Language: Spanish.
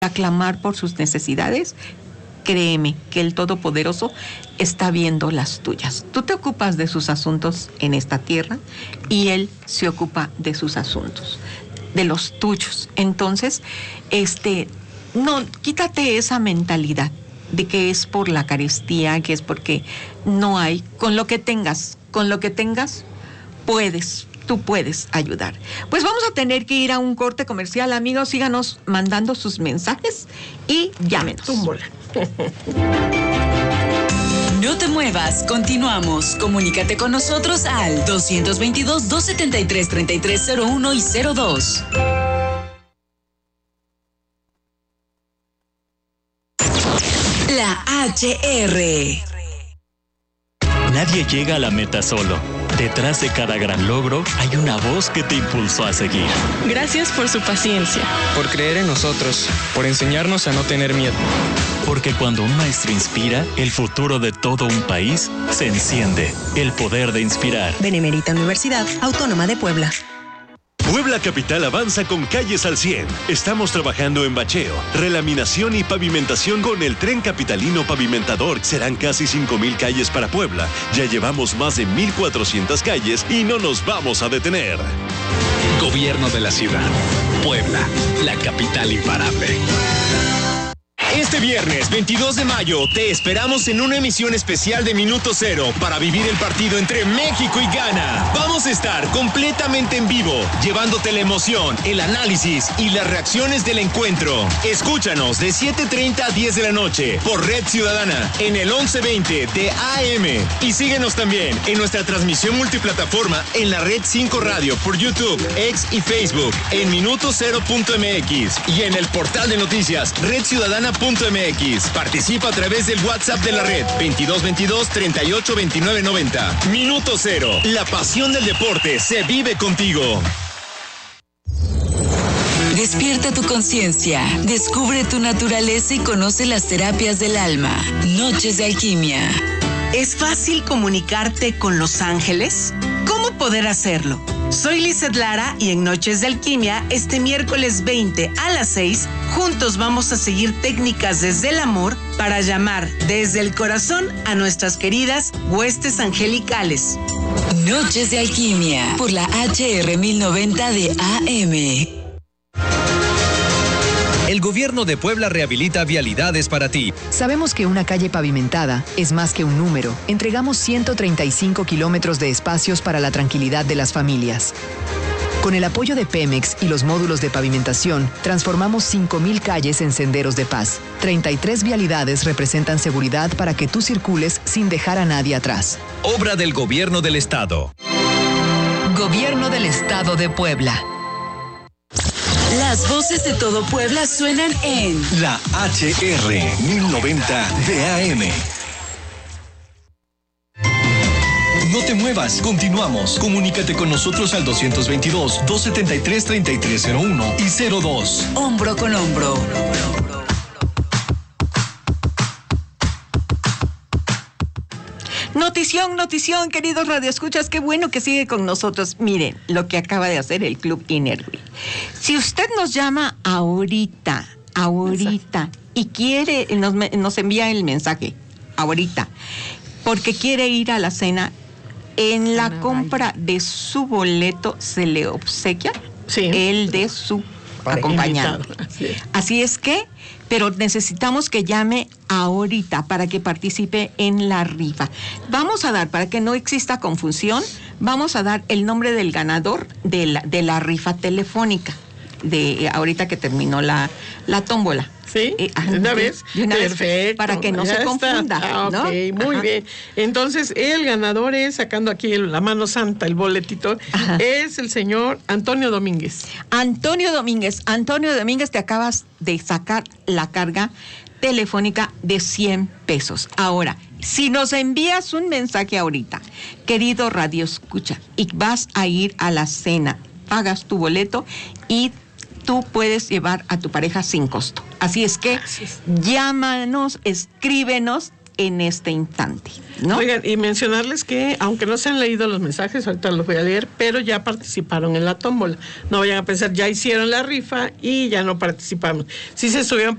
a clamar por sus necesidades, créeme que el Todopoderoso está viendo las tuyas. Tú te ocupas de sus asuntos en esta tierra y Él se ocupa de sus asuntos, de los tuyos. Entonces, no, quítate esa mentalidad de que es por la carestía, que es porque no hay. Con lo que tengas, tú puedes ayudar. Pues vamos a tener que ir a un corte comercial, amigos. Síganos mandando sus mensajes y llámenos. No te muevas, continuamos. Comunícate con nosotros al 222-273-3301 y 02. La HR. Nadie llega a la meta solo. Detrás de cada gran logro hay una voz que te impulsó a seguir. Gracias por su paciencia. Por creer en nosotros, por enseñarnos a no tener miedo. Porque cuando un maestro inspira, el futuro de todo un país se enciende. El poder de inspirar. Benemérita Universidad Autónoma de Puebla. Puebla Capital avanza con calles al 100. Estamos trabajando en bacheo, relaminación y pavimentación con el Tren Capitalino Pavimentador. Serán casi 5,000 calles para Puebla. Ya llevamos más de 1,400 calles y no nos vamos a detener. Gobierno de la ciudad. Puebla, la capital imparable. Este viernes 22 de mayo te esperamos en una emisión especial de Minuto Cero para vivir el partido entre México y Ghana. Vamos a estar completamente en vivo, llevándote la emoción, el análisis y las reacciones del encuentro. Escúchanos de 7:30 a 10 de la noche por Red Ciudadana en el 1120 de AM. Y síguenos también en nuestra transmisión multiplataforma en la Red 5 Radio por YouTube, X y Facebook en minutocero.mx y en el portal de noticias redciudadana.mx. Participa a través del WhatsApp de la red 2222-382990. Minuto Cero. La pasión del deporte se vive contigo. Despierta tu conciencia, descubre tu naturaleza y conoce las terapias del alma. Noches de Alquimia. ¿Es fácil comunicarte con los ángeles? ¿Cómo poder hacerlo? Soy Lizeth Lara y en Noches de Alquimia, este miércoles 20 a las 6, juntos vamos a seguir técnicas desde el amor para llamar desde el corazón a nuestras queridas huestes angelicales. Noches de Alquimia por la HR 1090 de AM. El gobierno de Puebla rehabilita vialidades para ti. Sabemos que una calle pavimentada es más que un número. Entregamos 135 kilómetros de espacios para la tranquilidad de las familias. Con el apoyo de Pemex y los módulos de pavimentación, transformamos 5,000 calles en senderos de paz. 33 vialidades representan seguridad para que tú circules sin dejar a nadie atrás. Obra del Gobierno del Estado. Gobierno del Estado de Puebla. Las voces de todo Puebla suenan en La HR 1090 de AM. No te muevas, continuamos. Comunícate con nosotros al 222-273-3301 y 02. Hombro con hombro. Notición, queridos radioescuchas, qué bueno que sigue con nosotros. Miren lo que acaba de hacer el Club Innerville. Si usted nos llama ahorita, y quiere, nos envía el mensaje, ahorita, porque quiere ir a la cena, en la compra de su boleto se le obsequia el de su acompañante. Así es que, pero necesitamos que llame ahorita para que participe en la rifa. Vamos a dar, para que no exista confusión, vamos a dar el nombre del ganador de la rifa telefónica, de ahorita que terminó la tómbola. ¿Sí? ¿De una vez? Perfecto. Para que no se confunda. ¿no? Ok, muy bien. Entonces, el ganador es, sacando aquí la mano santa, el boletito, es el señor Antonio Domínguez. Antonio Domínguez, te acabas de sacar la carga telefónica de 100 pesos. Ahora, si nos envías un mensaje ahorita, querido Radio Escucha, y vas a ir a la cena, pagas tu boleto y tú puedes llevar a tu pareja sin costo. Así es que llámanos, escríbenos en este instante, ¿no? Oigan, y mencionarles que, aunque no se han leído los mensajes, ahorita los voy a leer, pero ya participaron en la tómbola. No vayan a pensar, ya hicieron la rifa y ya no participamos. Sí se estuvieron